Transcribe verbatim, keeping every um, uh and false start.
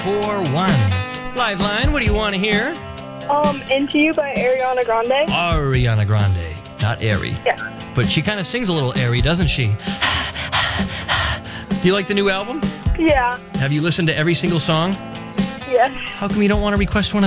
four one. Live line, what do you want to hear? Um, Into You by Ariana Grande. Ariana Grande, not airy. Yeah. But she kind of sings a little airy, doesn't she? Do you like the new album? Yeah. Have you listened to every single song? Yes. How come you don't want to request one of